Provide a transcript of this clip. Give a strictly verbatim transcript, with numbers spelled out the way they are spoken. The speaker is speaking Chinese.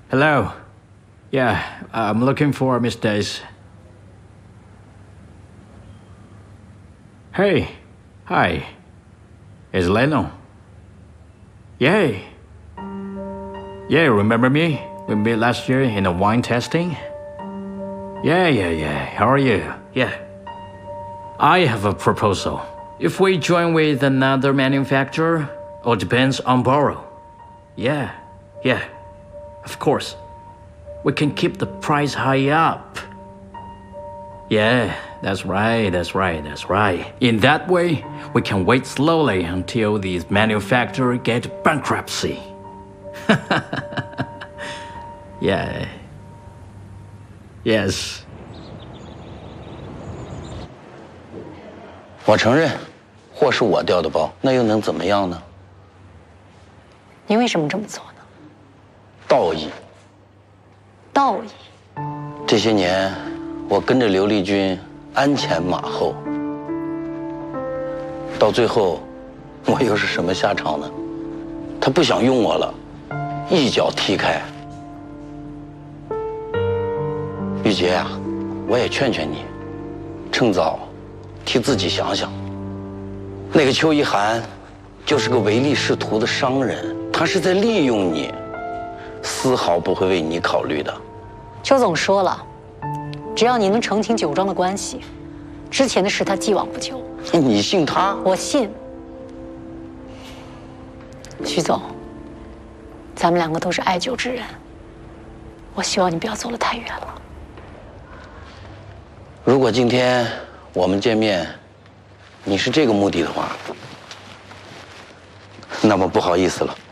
Hello. Yeah, I'm looking for Miss Days. Hey. Hi. It's Leno. Yay. Yeah, remember me? We met last year in the wine tasting? Yeah, yeah, yeah. How are you? Yeah. I have a proposal. If we join with another manufacturer, or depends on borrow. Yeah, yeah. Of course. We can keep the price high up. Yeah, that's right, that's right, that's right. In that way, we can wait slowly until these manufacturers get bankruptcy. Yeah. Yes. 我承认，货是我掉的包，那又能怎么样呢？ 你为什么这么做呢？ 道义。 道义。 这些年，我跟着刘丽君鞍前马后，到最后，我又是什么下场呢？他不想用我了，一脚踢开。玉洁呀，我也劝劝你，趁早替自己想想。那个邱一涵，就是个唯利是图的商人，他是在利用你，丝毫不会为你考虑的。 邱总说了，只要你能澄清酒庄的关系，之前的事他既往不咎。 你信他？ 我信。徐总，咱们两个都是爱酒之人，我希望你不要走得太远了。 如果今天我们见面，你是这个目的的话，那么不好意思了。